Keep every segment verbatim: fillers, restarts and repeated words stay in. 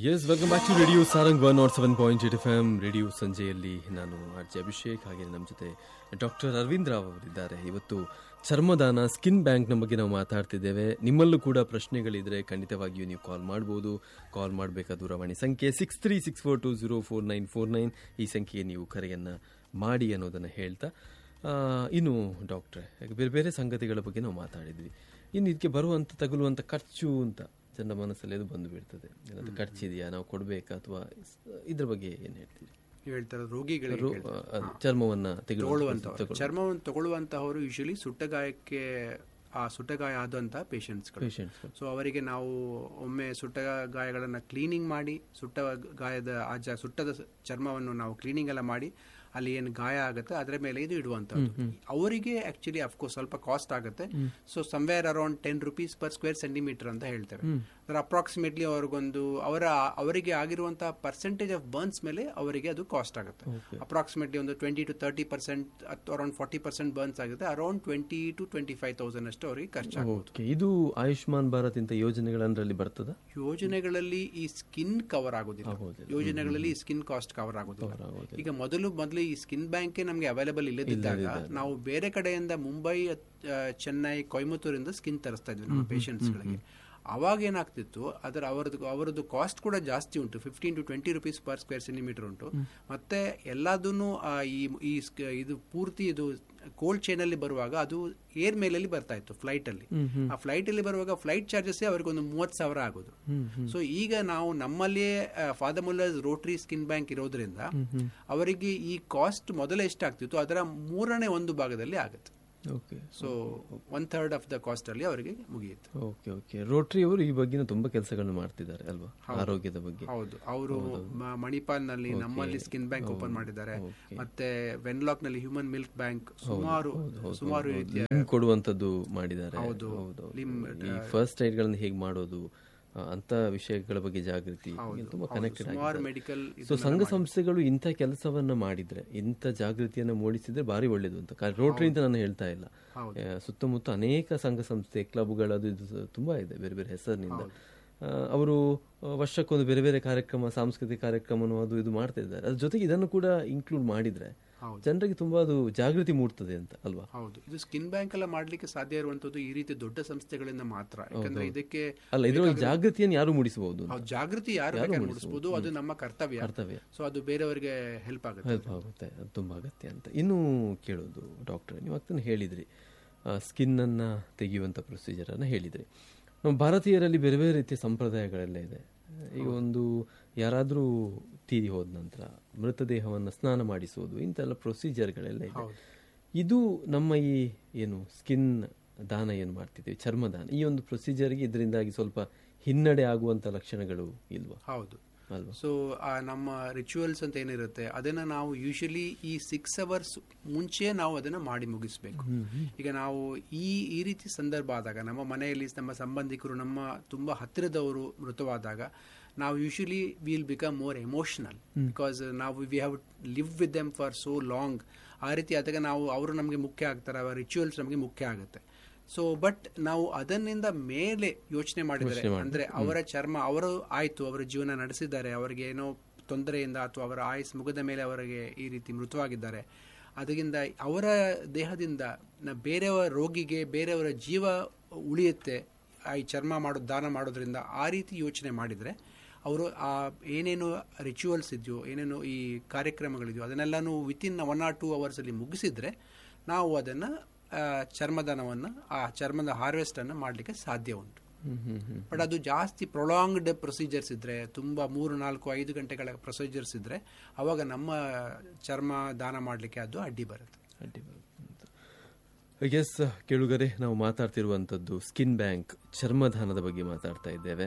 S welcome back to radio Sarang one not seven point eight F M. Radio ಸಂಜೆಯಲ್ಲಿ ನಾನು R J Abhishek, ಹಾಗೆ ನಮ್ಮ ಜೊತೆ doctor Arvind Rao ಅವರಿದ್ದಾರೆ. ಇವತ್ತು ಚರ್ಮದಾನ, ಸ್ಕಿನ್ ಬ್ಯಾಂಕ್ನ ಬಗ್ಗೆ ನಾವು ಮಾತಾಡ್ತಿದ್ದೇವೆ. ನಿಮ್ಮಲ್ಲೂ ಕೂಡ ಪ್ರಶ್ನೆಗಳಿದ್ರೆ ಖಂಡಿತವಾಗಿಯೂ ನೀವು ಕಾಲ್ ಮಾಡ್ಬೋದು. ಕಾಲ್ ಮಾಡಬೇಕಾದ ದೂರವಾಣಿ ಸಂಖ್ಯೆ six three six four to zero four nine four nine. ಈ ಸಂಖ್ಯೆಗೆ ನೀವು ಕರೆಯನ್ನು ಮಾಡಿ ಅನ್ನೋದನ್ನು ಹೇಳ್ತಾ, ಇನ್ನು ಡಾಕ್ಟ್ರೆ, ಬೇರೆ ಬೇರೆ ಸಂಗತಿಗಳ ಬಗ್ಗೆ ನಾವು ಮಾತಾಡಿದ್ವಿ. ಇನ್ನು ಇದಕ್ಕೆ ಬರುವಂಥ ತಗುಲುವಂಥ ಖರ್ಚು ಅಂತ ಜನರ ಮನಸ್ಸಲ್ಲಿ ಅದು ಬಂದು ಬಿಡ್ತದೆ. ಏನಾದರೂ ಖರ್ಚಿದೆಯಾ, ನಾವು ಕೊಡಬೇಕಾ, ಅಥವಾ ಇದ್ರ ಬಗ್ಗೆ ಏನು ಹೇಳ್ತೀವಿ? ಹೇಳ್ತಾರೆ ರೋಗಿಗಳು ಚರ್ಮವನ್ನ ತೆಗೆದುಕೊಳ್ಳುವಂತ ಚರ್ಮವನ್ನು ತಗೊಳ್ಳುವಂತಹವರು ಯೂಶಲಿ ಸುಟ್ಟಗಾಯಕ್ಕೆ ಆ ಸುಟ್ಟಗಾಯ ಆದಂತಹ ಪೇಷಂಟ್ಸ್ಗಳು. ಸೊ ಅವರಿಗೆ ನಾವು ಒಮ್ಮೆ ಸುಟ್ಟ ಗಾಯಗಳನ್ನು ಕ್ಲೀನಿಂಗ್ ಮಾಡಿ, ಸುಟ್ಟ ಗಾಯದ ಆ ಜ ಸುಟ್ಟದ ಚರ್ಮವನ್ನು ನಾವು ಕ್ಲೀನಿಂಗ್ ಎಲ್ಲ ಮಾಡಿ ಅಲ್ಲಿ ಏನು ಗಾಯ ಆಗುತ್ತೆ ಅದರ ಮೇಲೆ ಇದು ಇಡುವಂಥದ್ದು. ಅವರಿಗೆ ಆಕ್ಚುಲಿ ಅಫ್ಕೋರ್ಸ್ ಸ್ವಲ್ಪ ಕಾಸ್ಟ್ ಆಗುತ್ತೆ. So somewhere around ten rupees per square centimetre ಅಂತ ಹೇಳ್ತೇವೆ. ಅದರ ಅಪ್ರಾಕ್ಸಿಮೇಟ್ಲಿ ಅವ್ರಿಗೊಂದು ಅವರ ಅವರಿಗೆ ಆಗಿರುವಂತಹ ಪರ್ಸೆಂಟೇಜ್ ಆಫ್ ಬರ್ನ್ಸ್ ಮೇಲೆ ಅವರಿಗೆ ಅದು ಕಾಸ್ಟ್ ಆಗುತ್ತೆ. ಅಪ್ರಾಕ್ಸಿಮೇಟ್ಲಿ ಒಂದು twenty two thirty percent around forty percent burns ಆಗುತ್ತೆ. Around twenty two twenty five thousand ಅಷ್ಟು ಅವರಿಗೆ ಖರ್ಚಾಗುತ್ತೆ. ಇದು ಆಯುಷ್ಮಾನ್ ಭಾರತ್ ಇಂಥ ಯೋಜನೆಗಳಲ್ಲಿ ಬರ್ತದೆ. ಯೋಜನೆಗಳಲ್ಲಿ ಈ ಸ್ಕಿನ್ ಕವರ್ ಆಗೋದಿಲ್ಲ, ಯೋಜನೆಗಳಲ್ಲಿ ಸ್ಕಿನ್ ಕಾಸ್ಟ್ ಕವರ್ ಆಗೋದಿಲ್ಲ. ಈಗ ಮೊದಲು ಮೊದಲು ಈ ಸ್ಕಿನ್ ಬ್ಯಾಂಕ್ ನಮಗೆ ಅವೈಲೇಬಲ್ ಇಲ್ಲದಿದ್ದಾಗ ನಾವು ಬೇರೆ ಕಡೆಯಿಂದ ಮುಂಬೈ, ಚೆನ್ನೈ, ಕೊಯಮತ್ತೂರಿಂದ ಸ್ಕಿನ್ ತರಿಸ್ತಾ ಇದ್ವಿ ನಮ್ಮ ಪೇಷಂಟ್ಸ್ಗಳಿಗೆ. ಅವಾಗ ಏನಾಗ್ತಿತ್ತು, ಅದರ ಅವರದ್ದು ಅವರದ್ದು ಕಾಸ್ಟ್ ಕೂಡ ಜಾಸ್ತಿ ಉಂಟು, fifteen to twenty rupees per square centimetre ಉಂಟು. ಮತ್ತೆ ಎಲ್ಲದನ್ನು ಈ ಇದು ಪೂರ್ತಿ ಇದು ಕೋಲ್ಡ್ ಚೈನ್ ಅಲ್ಲಿ ಬರುವಾಗ ಅದು ಏರ್ ಮೇಲಲ್ಲಿ ಬರ್ತಾ ಇತ್ತು, ಫ್ಲೈಟ್ ಅಲ್ಲಿ. ಆ ಫ್ಲೈಟ್ ಅಲ್ಲಿ ಬರುವಾಗ ಫ್ಲೈಟ್ ಚಾರ್ಜಸ್ ಅವರಿಗೆ ಒಂದು ಮೂವತ್ತು ಸಾವಿರ ಆಗೋದು. ಸೊ ಈಗ ನಾವು ನಮ್ಮಲ್ಲಿಯೇ father Muller's Rotary skin bank ಇರೋದ್ರಿಂದ ಅವರಿಗೆ ಈ ಕಾಸ್ಟ್ ಮೊದಲೇ ಎಷ್ಟಾಗ್ತಿತ್ತು ಅದರ ಮೂರನೇ ಒಂದು ಭಾಗದಲ್ಲಿ ಆಗುತ್ತೆ. Okay, so one third of the cost ಅಲ್ಲಿ ಅವರಿಗೆ ಮುಗಿಯುತ್ತೆ. ಓಕೆ ಓಕೆ ರೋಟರಿ ಅವರು ಈ ಬಗ್ಗೆ ತುಂಬಾ ಕೆಲಸಗಳನ್ನು ಮಾಡ್ತಿದ್ದಾರೆ ಅಲ್ವಾ, ಆರೋಗ್ಯದ ಬಗ್ಗೆ? ಹೌದು, ಅವರು ಮಣಿಪಾಲ್ ನಲ್ಲಿ ನಮ್ಮಲ್ಲಿ ಸ್ಕಿನ್ ಬ್ಯಾಂಕ್ ಓಪನ್ ಮಾಡಿದ್ದಾರೆ. ಮತ್ತೆ ವೆನ್ಲಾಕ್ ನಲ್ಲಿ ಹ್ಯೂಮನ್ ಮಿಲ್ಕ್ ಬ್ಯಾಂಕ್, ಸುಮಾರು ಸುಮಾರು ರೀತಿಯ ಕೊಡುವಂತದ್ದು ಮಾಡಿದ್ದಾರೆ. ಹೌದು, ಫಸ್ಟ್ ಏಡ್ ಗಳನ್ನು ಹೇಗೆ ಮಾಡೋದು ಅಂತ ವಿಷಯಗಳ ಬಗ್ಗೆ ಜಾಗೃತಿ ತುಂಬಾ ಕನೆಕ್ಟೆಡ್ ಆಗಿದೆ. ಸೊ ಸಂಘ ಸಂಸ್ಥೆಗಳು ಇಂಥ ಕೆಲಸವನ್ನ ಮಾಡಿದ್ರೆ, ಇಂಥ ಜಾಗೃತಿಯನ್ನ ಮೂಡಿಸಿದ್ರೆ ಬಾರಿ ಒಳ್ಳೇದು ಅಂತ. ರೋಟರಿ ಅಂತ ನಾನು ಹೇಳ್ತಾ ಇಲ್ಲ, ಸುತ್ತಮುತ್ತ ಅನೇಕ ಸಂಘ ಸಂಸ್ಥೆ, ಕ್ಲಬ್ಗಳದು ಇದು ತುಂಬಾ ಇದೆ ಬೇರೆ ಬೇರೆ ಹೆಸರಿನಿಂದ. ಅವರು ವರ್ಷಕ್ಕೊಂದು ಬೇರೆ ಬೇರೆ ಕಾರ್ಯಕ್ರಮ, ಸಾಂಸ್ಕೃತಿಕ ಕಾರ್ಯಕ್ರಮನೂ ಅದು ಇದು ಮಾಡ್ತಾ ಇದ್ದಾರೆ. ಅದ್ರ ಜೊತೆಗೆ ಇದನ್ನು ಕೂಡ ಇನ್ಕ್ಲೂಡ್ ಮಾಡಿದ್ರೆ ಜನರಿಗೆ ತುಂಬಾ ಅದು ಜಾಗೃತಿ ಮೂಡ್ತದೆ ಅಂತ ಅಲ್ವಾ? ಹೌದು, ಇದು ಸ್ಕಿನ್ ಬ್ಯಾಂಕ್ ಎಲ್ಲ ಮಾಡ್ಲಿಕ್ಕೆ ಸಾಧ್ಯ ಇರುವಂತದ್ದು ಈ ರೀತಿ ದೊಡ್ಡ ಸಂಸ್ಥೆಗಳಿಂದ ಮಾತ್ರ. ಯಾಕಂದ್ರೆ ಇದಕ್ಕೆ ಅಲ್ಲ, ಇದರಲ್ಲಿ ಜಾಗೃತಿಯನ್ನು ಯಾರು ಮೂಡಿಸಬಹುದು? ಜಾಗೃತಿ ಯಾರು ಮೂಡಿಸಬಹುದು, ಅದು ನಮ್ಮ ಕರ್ತವ್ಯ ಕರ್ತವ್ಯ ಸೊ ಅದು ಬೇರೆಯವರಿಗೆ ಹೆಲ್ಪ್ ಆಗುತ್ತೆ, ಹೆಲ್ಪ್ ಆಗುತ್ತೆ, ಅದು ತುಂಬಾ ಅಗತ್ಯ ಅಂತ. ಇನ್ನು ಕೇಳೋದು ಡಾಕ್ಟರ್, ನೀವು ಆಗ್ತಾನೆ ಹೇಳಿದ್ರಿ ಸ್ಕಿನ್ ಅನ್ನ ತೆಗೆಯುವಂತ ಪ್ರೊಸೀಜರ್ ಅನ್ನ ಹೇಳಿದ್ರಿ. ನಮ್ಮ ಭಾರತೀಯರಲ್ಲಿ ಬೇರೆ ಬೇರೆ ರೀತಿಯ ಸಂಪ್ರದಾಯಗಳೆಲ್ಲ ಇದೆ. ಈಗ ಒಂದು ಯಾರಾದರೂ ತೀರಿ ಹೋದ ನಂತರ ಮೃತದೇಹವನ್ನು ಸ್ನಾನ ಮಾಡಿಸುವುದು, ಇಂಥೆಲ್ಲ ಪ್ರೊಸೀಜರ್ಗಳೆಲ್ಲ ಇದೆ. ಇದು ನಮ್ಮ ಈ ಏನು ಸ್ಕಿನ್ ದಾನ ಏನು ಮಾಡ್ತಿದ್ದೀವಿ, ಚರ್ಮದಾನ, ಈ ಒಂದು ಪ್ರೊಸೀಜರ್ಗೆ ಇದರಿಂದಾಗಿ ಸ್ವಲ್ಪ ಹಿನ್ನಡೆ ಆಗುವಂತ ಲಕ್ಷಣಗಳು ಇಲ್ವಾ? ಹೌದು, ಸೊ ನಮ್ಮ ರಿಚುವಲ್ಸ್ ಅಂತ ಏನಿರುತ್ತೆ ಅದನ್ನ ನಾವು ಯೂಶಲಿ ಈ ಸಿಕ್ಸ್ ಅವರ್ಸ್ ಮುಂಚೆ ನಾವು ಅದನ್ನ ಮಾಡಿ ಮುಗಿಸ್ಬೇಕು. ಈಗ ನಾವು ಈ ಈ ರೀತಿ ಸಂದರ್ಭ ಆದಾಗ, ನಮ್ಮ ಮನೆಯಲ್ಲಿ ನಮ್ಮ ಸಂಬಂಧಿಕರು, ನಮ್ಮ ತುಂಬಾ ಹತ್ತಿರದವರು ಮೃತವಾದಾಗ, ನಾವು usually will become more emotional because ನಾವು we have live with them for so long. ಆ ರೀತಿ ಆದಾಗ ನಾವು ಅವರು ನಮಗೆ ಮುಖ್ಯ ಆಗ್ತಾರೆ, ಅವರ ರಿಚುವಲ್ಸ್ ನಮಗೆ ಮುಖ್ಯ ಆಗುತ್ತೆ. ಸೊ ಬಟ್ ನಾವು ಅದನ್ನಿಂದ ಮೇಲೆ ಯೋಚನೆ ಮಾಡಿದರೆ, ಅಂದ್ರೆ ಅವರ ಚರ್ಮ ಅವರು ಆಯ್ತು, ಅವರ ಜೀವನ ನಡೆಸಿದ್ದಾರೆ, ಅವರಿಗೆ ಏನೋ ತೊಂದರೆಯಿಂದ ಅಥವಾ ಅವರ ಆಯುಸ್ ಮುಗಿದ ಮೇಲೆ ಅವರಿಗೆ ಈ ರೀತಿ ಮೃತವಾಗಿದ್ದಾರೆ, ಅದರಿಂದ ಅವರ ದೇಹದಿಂದ ಬೇರೆಯವರ ರೋಗಿಗೆ ಬೇರೆಯವರ ಜೀವ ಉಳಿಯುತ್ತೆ ಈ ಚರ್ಮ ಮಾಡೋದು, ದಾನ ಮಾಡೋದ್ರಿಂದ. ಆ ರೀತಿ ಯೋಚನೆ ಮಾಡಿದರೆ ಅವರು ಆ ಏನೇನು ರಿಚುವಲ್ಸ್ ಇದೆಯೋ, ಏನೇನು ಈ ಕಾರ್ಯಕ್ರಮಗಳಿದೆಯೋ ಅದನ್ನೆಲ್ಲನೂ within one R two hours ಅಲ್ಲಿ ಮುಗಿಸಿದ್ರೆ ನಾವು ಅದನ್ನ ಚರ್ಮದಾನವನ್ನು, ಆ ಚರ್ಮದ ಹಾರ್ವೆಸ್ಟ್ ಅನ್ನು ಮಾಡಲಿಕ್ಕೆ ಸಾಧ್ಯ ಉಂಟು. ಬಟ್ ಅದು ಜಾಸ್ತಿ ಪ್ರೊಲಾಂಗ್ಡ್ ಪ್ರೊಸೀಜರ್ಸ್ ಇದ್ರೆ, ತುಂಬಾ ಮೂರು ನಾಲ್ಕು ಐದು ಗಂಟೆಗಳ ಪ್ರೊಸೀಜರ್ಸ್ ಇದ್ರೆ, ಅವಾಗ ನಮ್ಮ ಚರ್ಮ ದಾನ ಮಾಡಲಿಕ್ಕೆ ಅದು ಅಡ್ಡಿ ಬರುತ್ತೆ ಅಡ್ಡಿ ಬರುತ್ತೆ ಎಸ್ ಕೇಳುಗರೆ, ನಾವು ಮಾತಾಡ್ತಿರುವಂಥದ್ದು ಸ್ಕಿನ್ ಬ್ಯಾಂಕ್, ಚರ್ಮದಾನದ ಬಗ್ಗೆ ಮಾತಾಡ್ತಾ ಇದ್ದೇವೆ.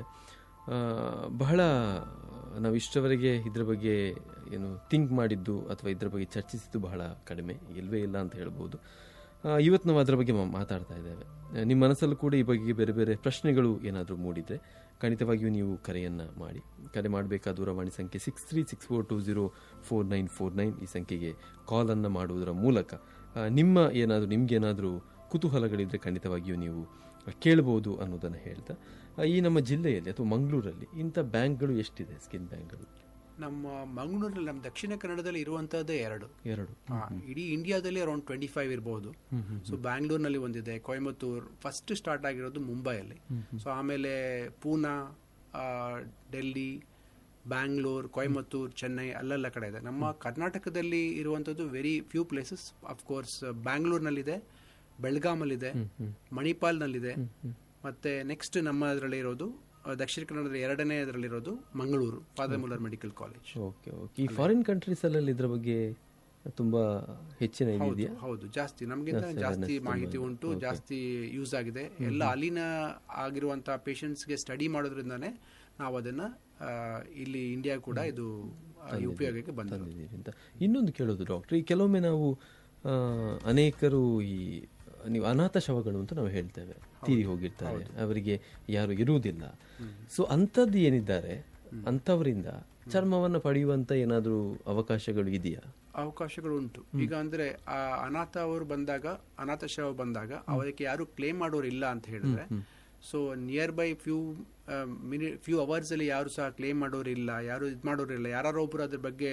ಬಹಳ ನಾವು ಇಷ್ಟವರೆಗೆ ಇದರ ಬಗ್ಗೆ ಏನು ಥಿಂಕ್ ಮಾಡಿದ್ದು ಅಥವಾ ಇದರ ಬಗ್ಗೆ ಚರ್ಚಿಸಿದ್ದು ಬಹಳ ಕಡಿಮೆ, ಇಲ್ವೇ ಇಲ್ಲ ಅಂತ ಹೇಳ್ಬೋದು. ಇವತ್ತು ನಾವು ಅದರ ಬಗ್ಗೆ ಮಾತಾಡ್ತಾ ಇದ್ದೇವೆ. ನಿಮ್ಮ ಮನಸ್ಸಲ್ಲೂ ಕೂಡ ಈ ಬಗ್ಗೆ ಬೇರೆ ಬೇರೆ ಪ್ರಶ್ನೆಗಳು ಏನಾದರೂ ಮೂಡಿದರೆ ಖಂಡಿತವಾಗಿಯೂ ನೀವು ಕರೆಯನ್ನು ಮಾಡಿ. ಕರೆ ಮಾಡಬೇಕಾದ ದೂರವಾಣಿ ಸಂಖ್ಯೆ six three six four to zero four nine four nine. ಈ ಸಂಖ್ಯೆಗೆ ಕಾಲನ್ನು ಮಾಡುವುದರ ಮೂಲಕ ನಿಮ್ಮ ಏನಾದರೂ ನಿಮಗೇನಾದರೂ ಕುತೂಹಲಗಳಿದ್ರೆ ಖಂಡಿತವಾಗಿಯೂ ನೀವು ಕೇಳಬಹುದು ಅನ್ನೋದನ್ನು ಹೇಳ್ತಾ ಈ ನಮ್ಮ ಜಿಲ್ಲೆಯಲ್ಲಿ ಅಥವಾ ಮಂಗಳೂರಲ್ಲಿ ಇಂಥ ಬ್ಯಾಂಕ್ಗಳು ಎಷ್ಟಿದೆ, ಸ್ಕಿನ್ ಬ್ಯಾಂಕ್ಗಳು? ನಮ್ಮ ಮಂಗಳೂರಲ್ಲಿ, ನಮ್ಮ ದಕ್ಷಿಣ ಕನ್ನಡದಲ್ಲಿ ಇರುವಂತಹದ್ದೇ ಎರಡು ಎರಡು ಹಾ, ಇಡೀ ಇಂಡಿಯಾದಲ್ಲಿ ಅರೌಂಡ್ ಟ್ವೆಂಟಿ ಫೈವ್ ಇರಬಹುದು. ಸೊ ಬ್ಯಾಂಗ್ಳೂರ್ನಲ್ಲಿ ಒಂದಿದೆ, ಕೊಯಮತ್ತೂರ್ ಫಸ್ಟ್ ಸ್ಟಾರ್ಟ್ ಆಗಿರೋದು ಮುಂಬೈಯಲ್ಲಿ. ಸೊ ಆಮೇಲೆ ಪೂನಾ, ಡೆಲ್ಲಿ, ಬ್ಯಾಂಗ್ಳೂರ್, ಕೊಯಮತ್ತೂರ್, ಚೆನ್ನೈ ಅಲ್ಲೆಲ್ಲ ಕಡೆ ಇದೆ. ನಮ್ಮ ಕರ್ನಾಟಕದಲ್ಲಿ ಇರುವಂತದ್ದು ವೆರಿ ಫ್ಯೂ ಪ್ಲೇಸಸ್. ಅಫ್ಕೋರ್ಸ್ ಬ್ಯಾಂಗ್ಳೂರ್ನಲ್ಲಿದೆ, ಬೆಳಗಾಮಲ್ಲಿದೆ, ಮಣಿಪಾಲ್ನಲ್ಲಿದೆ, ಮತ್ತೆ ನೆಕ್ಸ್ಟ್ ನಮ್ಮ ಅದರಲ್ಲಿ ಇರೋದು ದಕ್ಷಿಣ ಕನ್ನಡದ ಎರಡನೇ ಅದರಲ್ಲಿರೋದು Mangaluru, father Muller medical college. Okay okay. ಈ ಫಾರಿನ್ ಕಂಟ್ರೀಸ್ ಅಲ್ಲಿ ಇದ್ರ ಬಗ್ಗೆ ತುಂಬಾ ಹೆಚ್ಚಿನ ಇದೆಯಾ? ಹೌದು, ಜಾಸ್ತಿ ನಮಗಿಂತ ಜಾಸ್ತಿ ಮಾಹಿತಿ ಉಂಟು, ಜಾಸ್ತಿ ಯೂಸ್ ಆಗಿದೆ. ಎಲ್ಲ ಅಲ್ಲಿನ ಆಗಿರುವಂತಹ ಪೇಷಂಟ್ಸ್ಗೆ ಸ್ಟಡಿ ಮಾಡೋದ್ರಿಂದಾನೇ ನಾವು ಅದನ್ನ ಇಲ್ಲಿ ಇಂಡಿಯಾ ಕೂಡ ಇದು ಉಪಯೋಗಕ್ಕೆ ಬಂದಿದ್ದೀವಿ ಅಂತ. ಇನ್ನೊಂದು ಕೇಳೋದು ಡಾಕ್ಟರ್, ಈ ಕೆಲವೊಮ್ಮೆ ನಾವು ಅನೇಕರು ಈ ನೀವು ಅನಾಥ ಶವಗಳು ಅಂತ ನಾವು ಹೇಳ್ತೇವೆ, ತೀರಿ ಹೋಗಿರ್ತಾರೆ, ಅವರಿಗೆ ಯಾರು ಇರುವುದಿಲ್ಲ. ಸೊ ಅಂಥದ್ದು ಏನಿದ್ದಾರೆ ಅಂಥವರಿಂದ ಚರ್ಮವನ್ನು ಪಡೆಯುವಂತ ಏನಾದರೂ ಅವಕಾಶಗಳು ಇದೆಯಾ? ಅವಕಾಶಗಳು ಉಂಟು. ಈಗ ಅಂದ್ರೆ ಆ ಅನಾಥ ಅವರು ಬಂದಾಗ, ಅನಾಥ ಶವ ಬಂದಾಗ ಅವರಿಗೆ ಯಾರು ಕ್ಲೇಮ್ ಮಾಡೋರು ಇಲ್ಲ ಅಂತ ಹೇಳಿದ್ರೆ, so near by few minute few hours ಅಲ್ಲಿ ಯಾರು ಸಹ ಕ್ಲೇಮ್ ಮಾಡೋರಿಲ್ಲ, ಯಾರು ಇದು ಮಾಡೋರಿಲ್ಲ, ಯಾರೋ ಒಬ್ರು ಅದ್ರ ಬಗ್ಗೆ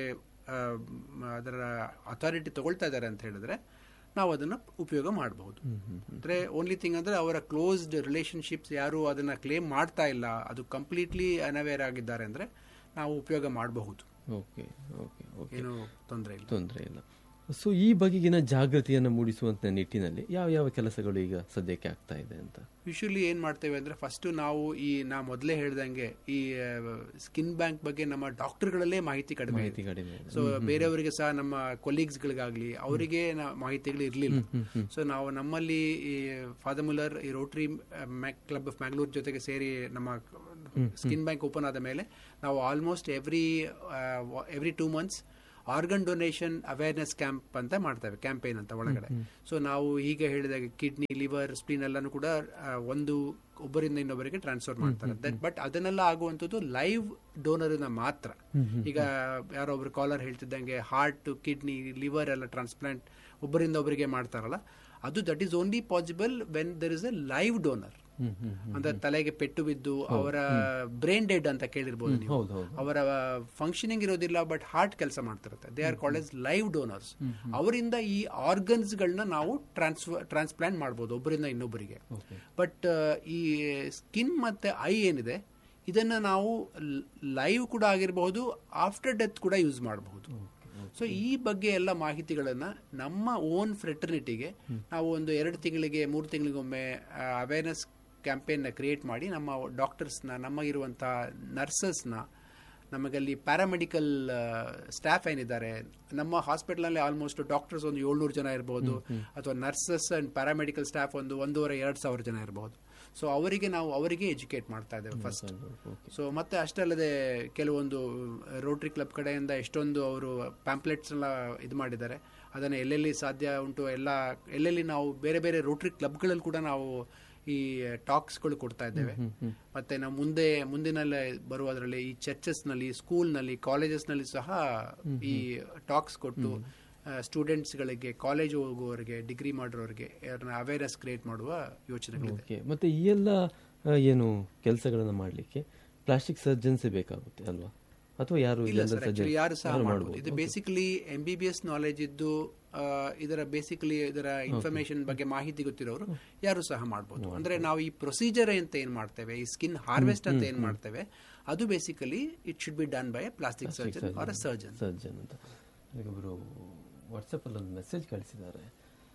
ಅದರ ಅಥಾರಿಟಿ ತಗೊಳ್ತಾ ಇದ್ದಾರೆ ಅಂತ ಹೇಳಿದ್ರೆ ನಾವು ಅದನ್ನ ಉಪಯೋಗ ಮಾಡಬಹುದು. ಅಂದ್ರೆ ಓನ್ಲಿ ಥಿಂಗ್ ಅಂದ್ರೆ ಅವರ ಕ್ಲೋಸ್ಡ್ ರಿಲೇಶನ್ಶಿಪ್ಸ್ ಯಾರು ಅದನ್ನ ಕ್ಲೇಮ್ ಮಾಡ್ತಾ ಇಲ್ಲ, ಅದು ಕಂಪ್ಲೀಟ್ಲಿ ಅನವೇರ್ ಆಗಿದ್ದಾರೆ ಅಂದ್ರೆ ನಾವು ಉಪಯೋಗ ಮಾಡಬಹುದು. ಓಕೆ ಓಕೆ ಓಕೆ, ಏನು ತೊಂದರೆ ಇಲ್ಲ ತೊಂದರೆ ಇಲ್ಲ. ಸೊ ಈ ಬಗೆಗಿನ ಜಾಗೃತಿಯನ್ನು ಮೂಡಿಸುವಂತ ನಿಟ್ಟಿನಲ್ಲಿ ಯಾವ ಯಾವ ಕೆಲಸಗಳು ಈಗ ಸದ್ಯಕ್ಕೆ ಆಗ್ತಾ ಇದೆ ಅಂತ? ಯೂಶಲಿ ಏನ್ ಮಾಡ್ತೇವೆ ಅಂದ್ರೆ, ಫಸ್ಟ್ ನಾವು ಈ ನಾ ಮೊದಲೇ ಹೇಳ್ದಂಗೆ ಈ ಸ್ಕಿನ್ ಬ್ಯಾಂಕ್ ಬಗ್ಗೆ ನಮ್ಮ ಡಾಕ್ಟರ್ಗಳಲ್ಲೇ ಮಾಹಿತಿ ಕಡಿಮೆ ಕಡಿಮೆ ಸೊ ಬೇರೆಯವರಿಗೆ ಸಹ ನಮ್ಮ ಕೊಲೀಗ್ಸ್ ಗಳಿಗಾಗ್ಲಿ ಅವರಿಗೆ ಮಾಹಿತಿಗಳು ಇರಲಿಲ್ಲ. ಸೊ ನಾವು ನಮ್ಮಲ್ಲಿ ಈ ಫಾದರ್ ಮುಲ್ಲರ್ ಈ ರೋಟರಿ ಕ್ಲಬ್ ಆಫ್ ಮ್ಯಾಂಗ್ಳೂರ್ ಜೊತೆಗೆ ಸೇರಿ ನಮ್ಮ ಸ್ಕಿನ್ ಬ್ಯಾಂಕ್ ಓಪನ್ ಆದ ಮೇಲೆ ನಾವು almost every every two months organ donation awareness camp ಅಂತ ಮಾಡ್ತೇವೆ, ಕ್ಯಾಂಪೇನ್ ಅಂತ ಒಳಗಡೆ. ಸೊ ನಾವು ಈಗ ಹೇಳಿದಾಗ ಕಿಡ್ನಿ, ಲಿವರ್, ಸ್ಪ್ಲೀನ್ ಎಲ್ಲಾನು ಕೂಡ ಒಂದು ಒಬ್ಬರಿಂದ ಇನ್ನೊಬ್ಬರಿಗೆ ಟ್ರಾನ್ಸ್ಫರ್ ಮಾಡ್ತಾರೆ. ಬಟ್ ಅದನ್ನೆಲ್ಲ ಆಗುವಂಥದ್ದು ಲೈವ್ ಡೋನರ್ ಮಾತ್ರ. ಈಗ ಯಾರೋ ಒಬ್ರು ಕಾಲರ್ ಹೇಳ್ತಿದ್ದಂಗೆ ಹಾರ್ಟ್, ಕಿಡ್ನಿ, ಲಿವರ್ ಎಲ್ಲ ಟ್ರಾನ್ಸ್ಪ್ಲಾಂಟ್ ಒಬ್ಬರಿಂದ ಒಬ್ಬರಿಗೆ ಮಾಡ್ತಾರಲ್ಲ, ಅದು that is only possible when there is A live donor. ಅಂದ್ರೆ ತಲೆಗೆ ಪೆಟ್ಟು ಬಿದ್ದು ಅವರ ಬ್ರೈನ್ ಡೆಡ್ ಅಂತ ಕೇಳಿರ್ಬೋದು ನೀವು, ಅವರ ಫಂಕ್ಷನಿಂಗ್ ಇರೋದಿಲ್ಲ ಬಟ್ ಹಾರ್ಟ್ ಕೆಲಸ ಮಾಡ್ತಿರುತ್ತೆ, they are called as live donors. ಅವರಿಂದ ಈ ಆರ್ಗನ್ಸ್ ಗಳನ್ನ ನಾವು ಟ್ರಾನ್ಸ್ಫರ್ ಟ್ರಾನ್ಸ್ಪ್ಲಾಂಟ್ ಮಾಡಬಹುದು ಒಬ್ಬರಿಂದ ಇನ್ನೊಬ್ಬರಿಗೆ. ಬಟ್ ಈ ಸ್ಕಿನ್ ಮತ್ತೆ ಐ ಏನಿದೆ ಇದನ್ನ ನಾವು ಲೈವ್ ಕೂಡ ಆಗಿರಬಹುದು, ಆಫ್ಟರ್ ಡೆತ್ ಕೂಡ ಯೂಸ್ ಮಾಡಬಹುದು. ಸೊ ಈ ಬಗ್ಗೆ ಎಲ್ಲ ಮಾಹಿತಿಗಳನ್ನ ನಮ್ಮ ಓನ್ ಫ್ರೆಟರ್ನಿಟಿಗೆ ನಾವು ಒಂದು ಎರಡು ತಿಂಗಳಿಗೆ ಮೂರು ತಿಂಗಳಿಗೊಮ್ಮೆ ಅವೇರ್ನೆಸ್ ಕ್ಯಾಂಪೇನ್ ಕ್ರಿಯೇಟ್ ಮಾಡಿ ನಮ್ಮ ಡಾಕ್ಟರ್ಸ್ನ, ನಮಗಿರುವಂತಹ ನರ್ಸಸ್ನ, ನಮಗಲ್ಲಿ ಪ್ಯಾರಾಮೆಡಿಕಲ್ ಸ್ಟಾಫ್ ಏನಿದ್ದಾರೆ ನಮ್ಮ ಹಾಸ್ಪಿಟಲ್ನಲ್ಲಿ ಆಲ್ಮೋಸ್ಟ್ ಡಾಕ್ಟರ್ಸ್ ಒಂದು ಏಳ್ನೂರು ಜನ ಇರಬಹುದು, ಅಥವಾ ನರ್ಸಸ್ ಅಂಡ್ ಪ್ಯಾರಾಮೆಡಿಕಲ್ ಸ್ಟಾಫ್ ಒಂದು ಒಂದೂವರೆ ಎರಡು ಸಾವಿರ ಜನ ಇರಬಹುದು. ಸೊ ಅವರಿಗೆ ನಾವು ಅವರಿಗೆ ಎಜುಕೇಟ್ ಮಾಡ್ತಾ ಇದ್ದೇವೆ ಫಸ್ಟ್. ಸೊ ಮತ್ತೆ ಅಷ್ಟಲ್ಲದೆ ಕೆಲವೊಂದು ರೋಟರಿ ಕ್ಲಬ್ ಕಡೆಯಿಂದ ಎಷ್ಟೊಂದು ಅವರು ಪ್ಯಾಂಪ್ಲೆಟ್ಸ್ ಎಲ್ಲ ಇದು ಮಾಡಿದ್ದಾರೆ, ಅದನ್ನು ಎಲ್ಲೆಲ್ಲಿ ಸಾಧ್ಯ ಉಂಟು ಎಲ್ಲ ಎಲ್ಲೆಲ್ಲಿ ನಾವು ಬೇರೆ ಬೇರೆ ರೋಟರಿ ಕ್ಲಬ್ಗಳಲ್ಲಿ ಕೂಡ ನಾವು ಈ ಟಾಕ್ಸ್ಗಳು ಕೊಡ್ತಾ ಇದ್ದೇವೆ. ಮತ್ತೆ ನಾವು ಮುಂದೆ ಮುಂದಿನ ಬರುವುದರಲ್ಲಿ ಈ ಚರ್ಚಸ್ನಲ್ಲಿ, ಸ್ಕೂಲ್ನಲ್ಲಿ, ಕಾಲೇಜಸ್ನಲ್ಲಿ ಸಹ ಈ ಟಾಕ್ಸ್ ಕೊಟ್ಟು ಸ್ಟೂಡೆಂಟ್ಸ್ಗಳಿಗೆ, ಕಾಲೇಜ್ ಹೋಗುವವರಿಗೆ, ಡಿಗ್ರಿ ಮಾಡೋರಿಗೆ ಅವೇರ್ನೆಸ್ ಕ್ರಿಯೇಟ್ ಮಾಡುವ ಯೋಚನೆಗಳಿದೆ. ಮತ್ತೆ ಈ ಎಲ್ಲ ಏನು ಕೆಲಸಗಳನ್ನು ಮಾಡಲಿಕ್ಕೆ ಪ್ಲಾಸ್ಟಿಕ್ ಸರ್ಜನ್ಸ್ ಬೇಕಾಗುತ್ತೆ ಅಲ್ವಾ, ಅಥವಾ ಯಾರು ಯಾರು ಸಹ ಮಾಡಬಹುದು? ಇದು basically M B B S knowledge ಇದ್ದು ಇದರ ಬೇಸಿಕಲಿ ಇದರ ಇನ್ಫಾರ್ಮೇಶನ್ ಬಗ್ಗೆ ಮಾಹಿತಿ ಗೊತ್ತಿರೋರು ಯಾರು ಸಹ ಮಾಡಬಹುದು. ಅಂದ್ರೆ ನಾವು ಈ ಪ್ರೊಸೀಜರ್ ಅಂತ ಏನ್ ಮಾಡ್ತೇವೆ, ಈ ಸ್ಕಿನ್ ಹಾರ್ವೆಸ್ಟ್ ಅಂತ ಏನ್ ಮಾಡ್ತೇವೆ, ಅದು basically it should be done by A plastic surgeon R a surgeon surgeon ಅಂತ. ಒಬ್ಬರು ವಾಟ್ಸಪ್ ಅಲ್ಲಿ ಒಂದು ಮೆಸೇಜ್ ಕಳಿಸಿದ್ದಾರೆ,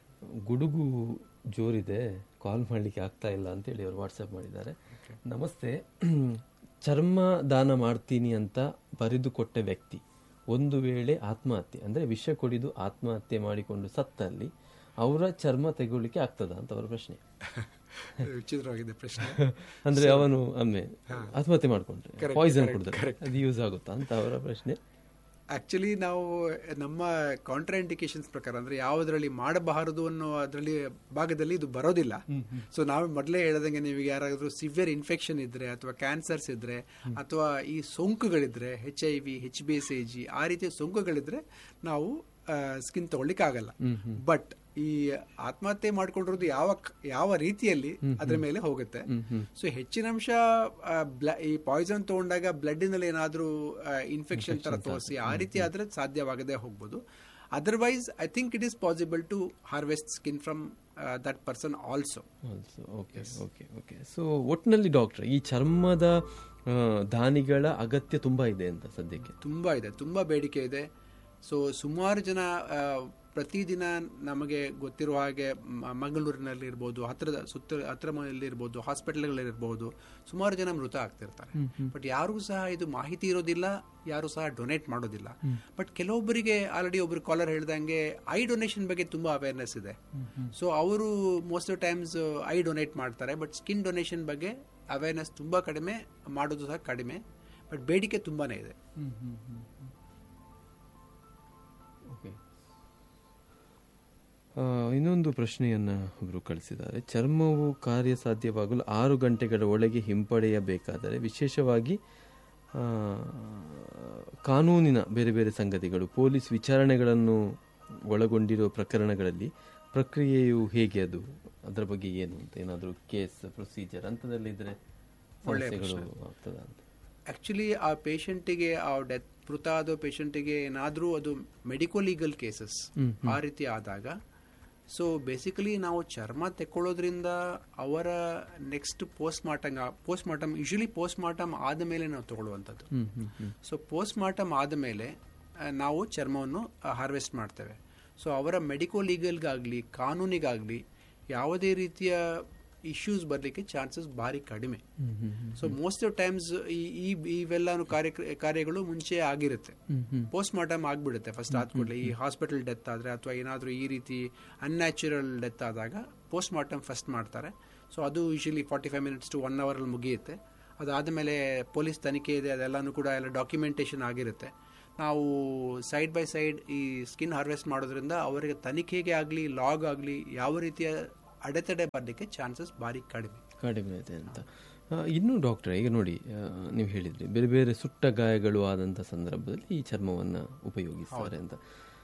ಗುಡುಗು ಜೋರಿದೆ, ಕಾಲ್ ಮಾಡಲಿಕ್ಕೆ ಆಗ್ತಾ ಇಲ್ಲ ಅಂತೇಳಿ ಅವರು ವಾಟ್ಸಪ್ ಮಾಡಿದ್ದಾರೆ. ನಮಸ್ತೆ, ಚರ್ಮ ದಾನ ಮಾಡ್ತೀನಿ ಅಂತ ಬರೆದುಕೊಟ್ಟ ವ್ಯಕ್ತಿ ಒಂದು ವೇಳೆ ಆತ್ಮಹತ್ಯೆ ಅಂದ್ರೆ ವಿಷ ಕುಡಿದು ಆತ್ಮಹತ್ಯೆ ಮಾಡಿಕೊಂಡು ಸತ್ತಲ್ಲಿ ಅವರ ಚರ್ಮ ತೆಗೊಳ್ಳಿಕ್ಕೆ ಆಗ್ತದ ಅಂತ ಅವರ ಪ್ರಶ್ನೆ. ವಿಚಿತ್ರವಾಗಿದೆ ಪ್ರಶ್ನೆ. ಅಂದ್ರೆ ಅವನು ಒಮ್ಮೆ ಆತ್ಮಹತ್ಯೆ ಮಾಡ್ಕೊಂಡ್ರೆ ಪಾಯ್ಸನ್ ಕುಡಿದ್ರೆ ಅದು ಯೂಸ್ ಆಗುತ್ತಾ ಅಂತ ಅವರ ಪ್ರಶ್ನೆ. ಆಕ್ಚುಲಿ ನಾವು ನಮ್ಮ ಕಾಂಟ್ರಾ ಇಂಡಿಕೇಶನ್ಸ್ ಪ್ರಕಾರ ಅಂದ್ರೆ ಯಾವುದರಲ್ಲಿ ಮಾಡಬಾರದು ಅನ್ನೋ ಅದರಲ್ಲಿ ಭಾಗದಲ್ಲಿ ಇದು ಬರೋದಿಲ್ಲ. ಸೊ ನಾವು ಮೊದಲೇ ಹೇಳದಂಗೆ ನೀವು ಯಾರಾದ್ರೂ ಸಿವಿಯರ್ ಇನ್ಫೆಕ್ಷನ್ ಇದ್ರೆ ಅಥವಾ ಕ್ಯಾನ್ಸರ್ಸ್ ಇದ್ರೆ ಅಥವಾ ಈ ಸೋಂಕುಗಳಿದ್ರೆ, H I V, H B S A G ಆ ರೀತಿಯ ಸೋಂಕುಗಳಿದ್ರೆ ನಾವು ಸ್ಕಿನ್ ತಗೊಳ್ಳಿಕ್ಕೆ ಆಗಲ್ಲ. ಬಟ್ ಈ ಆತ್ಮಹತ್ಯೆ ಮಾಡ್ಕೊಂಡಿರೋದು ಯಾವ ಯಾವ ರೀತಿಯಲ್ಲಿ ಅದ್ರ ಮೇಲೆ ಹೋಗುತ್ತೆ. ಸೊ ಹೆಚ್ಚಿನ ಅಂಶ ಈ ಪಾಯ್ಸನ್ ತಗೊಂಡಾಗ ಬ್ಲಡ್ನಲ್ಲಿ ಏನಾದ್ರೂ ಇನ್ಫೆಕ್ಷನ್ ತರ ತೋರಿಸಿ ಆ ರೀತಿ ಆದ್ರೆ ಸಾಧ್ಯವಾಗದೆ ಹೋಗ್ಬೋದು. Otherwise I think it is possible to harvest skin from that person also. Okay okay okay so ಒಟ್ಟಿನಲ್ಲಿ ಡಾಕ್ಟರ್, ಈ ಚರ್ಮದ ದಾನಿಗಳ ಅಗತ್ಯ ತುಂಬಾ ಇದೆ ಅಂತ ಸದ್ಯಕ್ಕೆ? ತುಂಬಾ ಇದೆ, ತುಂಬಾ ಬೇಡಿಕೆ ಇದೆ. ಸೊ ಸುಮಾರು ಜನ ಪ್ರತಿದಿನ ನಮಗೆ ಗೊತ್ತಿರುವ ಹಾಗೆ ಮಂಗಳೂರಿನಲ್ಲಿ ಇರ್ಬೋದು, ಹತ್ರದ ಸುತ್ತ ಹತ್ರ ಮನೆಯಲ್ಲಿರ್ಬೋದು, ಹಾಸ್ಪಿಟಲ್ಗಳಿರ್ಬೋದು, ಸುಮಾರು ಜನ ಮೃತ ಆಗ್ತಿರ್ತಾರೆ. ಬಟ್ ಯಾರಿಗೂ ಸಹ ಇದು ಮಾಹಿತಿ ಇರೋದಿಲ್ಲ, ಯಾರು ಸಹ ಡೊನೇಟ್ ಮಾಡೋದಿಲ್ಲ. ಬಟ್ ಕೆಲವೊಬ್ಬರಿಗೆ ಆಲ್ರೆಡಿ ಒಬ್ರು ಕಾಲರ್ ಹೇಳ್ದಂಗೆ ಐ ಡೊನೇಷನ್ ಬಗ್ಗೆ ತುಂಬಾ ಅವೇರ್ನೆಸ್ ಇದೆ. ಸೊ ಅವರು most of times I donate ಮಾಡ್ತಾರೆ, ಬಟ್ ಸ್ಕಿನ್ ಡೊನೇಷನ್ ಬಗ್ಗೆ ಅವೇರ್ನೆಸ್ ತುಂಬಾ ಕಡಿಮೆ, ಮಾಡೋದು ಸಹ ಕಡಿಮೆ. ಬಟ್ ಬೇಡಿಕೆ ತುಂಬಾನೇ ಇದೆ. ಇನ್ನೊಂದು ಪ್ರಶ್ನೆಯನ್ನ ಒಬ್ರು ಕಳಿಸಿದ್ದಾರೆ. ಚರ್ಮವು ಕಾರ್ಯಸಾಧ್ಯವಾಗಲು ಆರು ಗಂಟೆಗಳ ಒಳಗೆ ಹಿಂಪಡೆಯಬೇಕಾದರೆ ವಿಶೇಷವಾಗಿ ಕಾನೂನಿನ ಬೇರೆ ಬೇರೆ ಸಂಗತಿಗಳು, ಪೊಲೀಸ್ ವಿಚಾರಣೆಗಳನ್ನು ಒಳಗೊಂಡಿರುವ ಪ್ರಕರಣಗಳಲ್ಲಿ ಪ್ರಕ್ರಿಯೆಯು ಹೇಗೆ, ಅದು ಅದರ ಬಗ್ಗೆ ಏನು ಅಂತ ಏನಾದರೂ ಕೇಸ್ ಪ್ರೊಸೀಜರ್ ಅಂತದಲ್ಲಿದ್ರೆ ಸಮಸ್ಯೆಗಳು ಆಗ್ತದ ಅಂತ? ಆಕ್ಚುಲಿ ಆ ಪೇಷಂಟಿಗೆ ಆ ಡೆತ್ ಮೃತ ಆದ ಪೇಷಂಟಿಗೆ ಏನಾದರೂ ಅದು ಮೆಡಿಕೋ ಲೀಗಲ್ ಕೇಸಸ್ ಆ ರೀತಿ ಆದಾಗ, ಸೊ ಬೇಸಿಕಲಿ ನಾವು ಚರ್ಮ ತೆಕ್ಕೊಳ್ಳೋದ್ರಿಂದ ಅವರ next post mortem post mortem usually post mortem ಆದ ಮೇಲೆ ನಾವು ತಗೊಳ್ಳುವಂಥದ್ದು. ಸೊ ಪೋಸ್ಟ್ ಮಾರ್ಟಮ್ ಆದ ಮೇಲೆ ನಾವು ಚರ್ಮವನ್ನು ಹಾರ್ವೆಸ್ಟ್ ಮಾಡ್ತೇವೆ. ಸೊ ಅವರ ಮೆಡಿಕೋ ಲೀಗಲ್ಗಾಗಲಿ ಕಾನೂನಿಗಾಗಲಿ ಯಾವುದೇ ರೀತಿಯ ಇಶ್ಯೂಸ್ ಬರಲಿಕ್ಕೆ ಚಾನ್ಸಸ್ ಭಾರಿ ಕಡಿಮೆ. ಸೊ ಮೋಸ್ಟ್ ಆಫ್ ಟೈಮ್ಸ್ ಈ ಇವೆಲ್ಲ ಕಾರ್ಯ ಕಾರ್ಯಗಳು ಮುಂಚೆ ಆಗಿರುತ್ತೆ. ಪೋಸ್ಟ್ ಮಾರ್ಟಮ್ ಆಗ್ಬಿಡುತ್ತೆ ಫಸ್ಟ್ ಆದ ಕೂಡಲೇ. ಈ ಹಾಸ್ಪಿಟಲ್ ಡೆತ್ ಆದ್ರೆ ಅಥವಾ ಏನಾದರೂ ಈ ರೀತಿ ಅನ್ಯಾಚುರಲ್ ಡೆತ್ ಆದಾಗ ಪೋಸ್ಟ್ ಮಾರ್ಟಮ್ ಫಸ್ಟ್ ಮಾಡ್ತಾರೆ. ಸೊ ಅದು usually forty five minutes to one hour ಅಲ್ಲಿ ಮುಗಿಯುತ್ತೆ. ಅದಾದಮೇಲೆ ಪೊಲೀಸ್ ತನಿಖೆ ಇದೆ, ಅದೆಲ್ಲಾನು ಕೂಡ ಎಲ್ಲ ಡಾಕ್ಯುಮೆಂಟೇಶನ್ ಆಗಿರುತ್ತೆ. ನಾವು ಸೈಡ್ ಬೈ ಸೈಡ್ ಈ ಸ್ಕಿನ್ ಹಾರ್ವೆಸ್ಟ್ ಮಾಡೋದ್ರಿಂದ ಅವರಿಗೆ ತನಿಖೆಗೆ ಆಗಲಿ ಲಾಗ್ ಆಗಲಿ ಯಾವ ರೀತಿಯ ಅಡೆತಡೆ ಬರಲಿಕ್ಕೆ ಚಾನ್ಸಸ್ ಭಾರಿ ಕಡಿಮೆ ಕಡಿಮೆ ಇದೆ ಅಂತ. ಇನ್ನು ಡಾಕ್ಟರ್, ಈಗ ನೋಡಿ, ನೀವು ಹೇಳಿದ್ರಿ ಬೇರೆ ಬೇರೆ ಸುಟ್ಟ ಗಾಯಗಳು ಆದಂಥ ಸಂದರ್ಭದಲ್ಲಿ ಈ ಚರ್ಮವನ್ನು ಉಪಯೋಗಿಸ್ತಾರೆ ಅಂತ.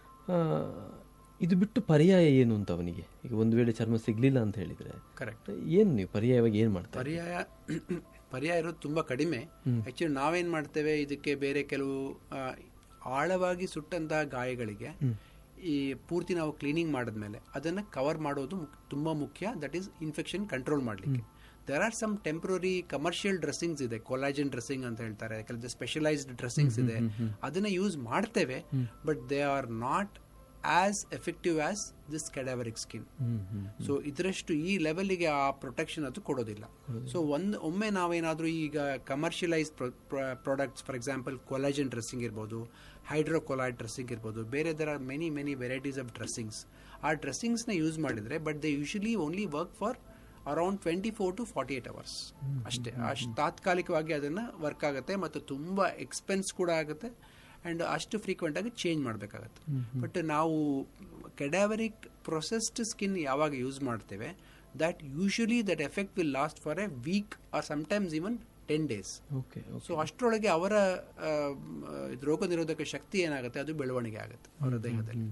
ಇದು ಬಿಟ್ಟು ಪರ್ಯಾಯ ಏನು ಅಂತ ಅವನಿಗೆ? ಈಗ ಒಂದು ವೇಳೆ ಚರ್ಮ ಸಿಗ್ಲಿಲ್ಲ ಅಂತ ಹೇಳಿದ್ರೆ ಕರೆಕ್ಟ್, ಏನು ನೀವು ಪರ್ಯಾಯವಾಗಿ ಏನು ಮಾಡ್ತಾರೆ? ಪರ್ಯಾಯ ಪರ್ಯಾಯ ಇರೋದು ತುಂಬಾ ಕಡಿಮೆ. ಆಕ್ಚುಲಿ ನಾವೇನ್ ಮಾಡ್ತೇವೆ, ಇದಕ್ಕೆ ಬೇರೆ ಕೆಲವು ಆಳವಾಗಿ ಸುಟ್ಟಂತಹ ಗಾಯಗಳಿಗೆ ಈ ಪೂರ್ತಿ ನಾವು ಕ್ಲೀನಿಂಗ್ ಮಾಡಿದ್ಮೇಲೆ ಅದನ್ನ ಕವರ್ ಮಾಡೋದು ತುಂಬಾ ಮುಖ್ಯ. ದಟ್ ಈಸ್ ಇನ್ಫೆಕ್ಷನ್ ಕಂಟ್ರೋಲ್ ಮಾಡಲಿಕ್ಕೆ. There are some temporary commercial dressings ಇದೆ, ಕೊಲಾಜನ್ ಡ್ರೆಸ್ಸಿಂಗ್ ಅಂತ ಹೇಳ್ತಾರೆ, ಕೆಲವು ಸ್ಪೆಷಲೈಸ್ಡ್ ಡ್ರೆಸ್ಸಿಂಗ್ಸ್ ಇದೆ, ಅದನ್ನ ಯೂಸ್ ಮಾಡ್ತೇವೆ. But they are not as effective as this ಕೆಡಾವರಿಕ್ skin. So ಇದರಷ್ಟು ಈ ಲೆವೆಲ್ಗೆ ಆ ಪ್ರೊಟೆಕ್ಷನ್ ಅದು ಕೊಡೋದಿಲ್ಲ. ಸೊ ಒಂದು ಒಮ್ಮೆ ನಾವೇನಾದ್ರೂ ಈಗ commercialise products, for example collagen dressing ಇರ್ಬೋದು, ಹೈಡ್ರೋಕೊಲಾಯ್ಡ್ ಡ್ರೆಸ್ಸಿಂಗ್ ಇರ್ಬೋದು, ಬೇರೆ there are many many varieties of dressings. ಆ ಡ್ರೆಸ್ಸಿಂಗ್ಸ್ನ ಯೂಸ್ ಮಾಡಿದ್ರೆ, but they usually only work for around twenty four to forty eight hours ಅಷ್ಟೇ. ಅಷ್ಟು ತಾತ್ಕಾಲಿಕವಾಗಿ ಅದನ್ನ ವರ್ಕ್ ಆಗುತ್ತೆ ಮತ್ತು ತುಂಬಾ ಎಕ್ಸ್ಪೆನ್ಸ್ ಕೂಡ ಆಗುತ್ತೆ ಅಂಡ್ ಅಷ್ಟು ಫ್ರೀಕ್ವೆಂಟ್ ಆಗಿ ಚೇಂಜ್ ಮಾಡಬೇಕಾಗತ್ತೆ. ಬಟ್ ನಾವು ಕೆಡಾವರಿಕ್ ಪ್ರೊಸೆಸ್ಡ್ ಸ್ಕಿನ್ ಯಾವಾಗ ಯೂಸ್ ಮಾಡ್ತೇವೆ, that usually that effect will last for A weak R sometimes even ten days. So ಅಷ್ಟರೊಳಗೆ ಅವರ ರೋಗ ನಿರೋಧಕ ಶಕ್ತಿ ಏನಾಗುತ್ತೆ, ಅದು ಬೆಳವಣಿಗೆ ಆಗುತ್ತೆ ಅವರ ದೇಹದಲ್ಲಿ.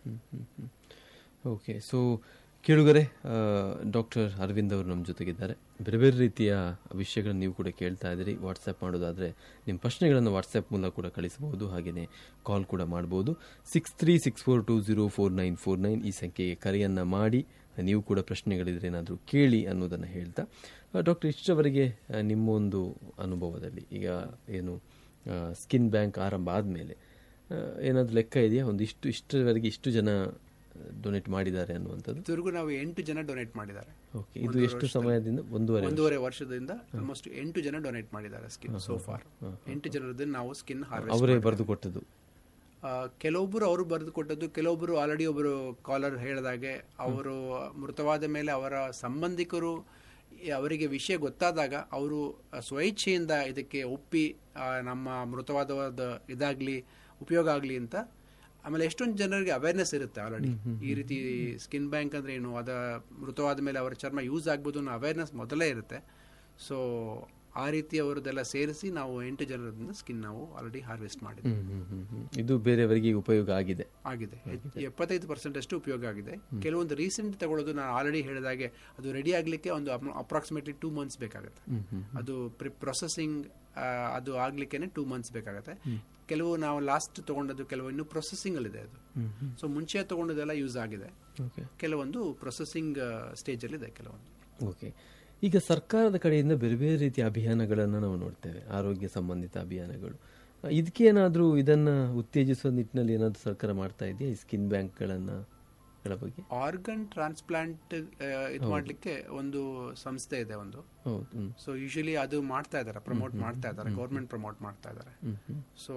ಓಕೆ, ಸೊ ಕೇಳುಗರೆ, ಡಾಕ್ಟರ್ ಅರವಿಂದ್ ಅವರು ನಮ್ಮ ಜೊತೆಗಿದ್ದಾರೆ. ಬೇರೆ ಬೇರೆ ರೀತಿಯ ವಿಷಯಗಳನ್ನು ನೀವು ಕೂಡ ಕೇಳ್ತಾ ಇದ್ದೀರಿ. ವಾಟ್ಸಪ್ ಮಾಡೋದಾದರೆ ನಿಮ್ಮ ಪ್ರಶ್ನೆಗಳನ್ನು ವಾಟ್ಸಪ್ ಮೂಲಕ ಕೂಡ ಕಳಿಸಬಹುದು, ಹಾಗೆಯೇ ಕಾಲ್ ಕೂಡ ಮಾಡ್ಬೋದು. Six three six four to zero four nine four nine ಈ ಸಂಖ್ಯೆಗೆ ಕರೆಯನ್ನು ಮಾಡಿ ನೀವು ಕೂಡ ಪ್ರಶ್ನೆಗಳಿದ್ರೆ ಏನಾದರೂ ಕೇಳಿ ಅನ್ನೋದನ್ನು ಹೇಳ್ತಾ, ಡಾಕ್ಟರ್, ಇಷ್ಟವರೆಗೆ ನಿಮ್ಮ ಒಂದು ಅನುಭವದಲ್ಲಿ ಈಗ ಏನು ಸ್ಕಿನ್ ಬ್ಯಾಂಕ್ ಆರಂಭ ಆದಮೇಲೆ ಏನಾದರೂ ಲೆಕ್ಕ ಇದೆಯಾ, ಒಂದು ಇಷ್ಟು ಇಷ್ಟರವರೆಗೆ ಇಷ್ಟು ಜನ ಡೊನೇಟ್ ಮಾಡಿದ್ದಾರೆ ಅನ್ನುವಂಥದ್ದು? ಇದುವರೆಗೂ ನಾವು ಎಂಟು ಜನ ಡೊನೇಟ್ ಮಾಡಿದ್ದಾರೆ. ಓಕೆ, ಇದು ಎಷ್ಟು ಸಮಯದಿಂದ? ಒಂದೂವರೆ ಒಂದೂವರೆ ವರ್ಷದಿಂದ ಆಲ್ಮೋಸ್ಟ್ ಎಂಟು ಜನ ಡೊನೇಟ್ ಮಾಡಿದ್ದಾರೆ ಸ್ಕಿನ್ ಸೋ ಫಾರ್. ಎಂಟು ಜನರದ್ದು ನಾವು ಸ್ಕಿನ್ ಹಾರ್ವೆಸ್ಟ್ ಅವರೇ ಬರೆದು ಕೊಟ್ಟದ್ದು. ಕೆಲವೊಬ್ಬರು ಅವರು ಬರೆದು ಕೊಟ್ಟದ್ದು, ಕೆಲವೊಬ್ಬರು ಆಲ್ರೆಡಿ ಒಬ್ಬರು ಕಾಲರ್ ಹೇಳಿದಾಗೆ ಅವರು ಮೃತವಾದ ಮೇಲೆ ಅವರ ಸಂಬಂಧಿಕರು ಅವರಿಗೆ ವಿಷಯ ಗೊತ್ತಾದಾಗ ಅವರು ಸ್ವಇಚ್ಛೆಯಿಂದ ಇದಕ್ಕೆ ಒಪ್ಪಿ ನಮ್ಮ ಮೃತವಾದ ಇದಾಗ್ಲಿ ಉಪಯೋಗ ಆಗಲಿ ಅಂತ. ಆಮೇಲೆ ಎಷ್ಟೊಂದು ಜನರಿಗೆ ಅವೇರ್ನೆಸ್ ಇರುತ್ತೆ ಆಲ್ರೆಡಿ, ಈ ರೀತಿ ಸ್ಕಿನ್ ಬ್ಯಾಂಕ್ ಅಂದ್ರೆ ಏನು, ಅದ ಮೃತವಾದ ಮೇಲೆ ಅವರ ಚರ್ಮ ಯೂಸ್ ಆಗ್ಬೋದು ಅನ್ನೋ ಅವೇರ್ನೆಸ್ ಮೊದಲೇ ಇರುತ್ತೆ. ಸೊ ಆ ರೀತಿ ಅವರದೆಲ್ಲ ಸೇರಿಸಿ ನಾವು ಎಂಟು ಜನರಿಂದ ಸ್ಕಿನ್ ನಾವು ಆಲ್ರೆಡಿ ಹಾರ್ವೆಸ್ಟ್ ಮಾಡಿದ್ವಿ. ಇದು ಬೇರೆಯವರಿಗೆ ಉಪಯೋಗ ಆಗಿದೆ ಆಗಿದೆ ಎಪ್ಪತ್ತೈದು ಪರ್ಸೆಂಟ್ ಅಷ್ಟು ಉಪಯೋಗ ಆಗಿದೆ. ಕೆಲವೊಂದು ರೀಸೆಂಟ್ ತಗೊಳ್ಳೋದು ನಾನು ಆಲ್ರೆಡಿ ಹೇಳಿದಾಗೆ ಅದು ರೆಡಿ ಆಗಲಿಕ್ಕೆ ಒಂದು ಅಪ್ರಾಕ್ಸಿಮೇಟ್ಲಿ ಟೂ ಮಂತ್ಸ್ ಬೇಕಾಗುತ್ತೆ. ಅದು ಪ್ರೊಸೆಸಿಂಗ್ ಅದು ಆಗ್ಲಿಕ್ಕೆ ಟೂ ಮಂತ್ಸ್ ಬೇಕಾಗುತ್ತೆ. ಕೆಲವು ನಾವು ಲಾಸ್ಟ್ ತಗೊಂಡದ್ದು ಕೆಲವು ಇನ್ನು ಪ್ರೊಸೆಸಿಂಗ್ ಅಲ್ಲಿ ಇದೆ ಅದು. ಸೊ ಮುಂಚೆ ತಗೊಂಡದೆಲ್ಲ ಯೂಸ್ ಆಗಿದೆ, ಕೆಲವೊಂದು ಪ್ರೊಸೆಸಿಂಗ್ ಸ್ಟೇಜ್ ಅಲ್ಲಿ ಇದೆ ಕೆಲವೊಂದು. ಓಕೆ, ಈಗ ಸರ್ಕಾರದ ಕಡೆಯಿಂದ ಬೇರೆ ಬೇರೆ ರೀತಿಯ ಅಭಿಯಾನಗಳನ್ನು ನಾವು ನೋಡ್ತೇವೆ, ಆರೋಗ್ಯ ಸಂಬಂಧಿತ ಅಭಿಯಾನಗಳು. ಇದಕ್ಕೇನಾದರೂ ಇದನ್ನ ಉತ್ತೇಜಿಸುವ ನಿಟ್ಟಿನಲ್ಲಿ ಏನಾದರೂ ಸರ್ಕಾರ ಮಾಡ್ತಾ ಇದೆಯಾ ಈ ಸ್ಕಿನ್ ಬ್ಯಾಂಕ್ಗಳನ್ನ ಬಗ್ಗೆ? ಆರ್ಗನ್ ಟ್ರಾನ್ಸ್ಪ್ಲಾಂಟ್ ಇದು ಮಾಡ್ಲಿಕ್ಕೆ ಒಂದು ಸಂಸ್ಥೆ ಇದೆ ಒಂದು. ಸೊ ಯೂಶಲಿ ಅದು ಮಾಡ್ತಾ ಇದ್ದಾರೆ, ಪ್ರಮೋಟ್ ಮಾಡ್ತಾ ಇದ್ದಾರೆ, ಗೌರ್ಮೆಂಟ್ ಪ್ರಮೋಟ್ ಮಾಡ್ತಾ ಇದ್ದಾರೆ. ಸೊ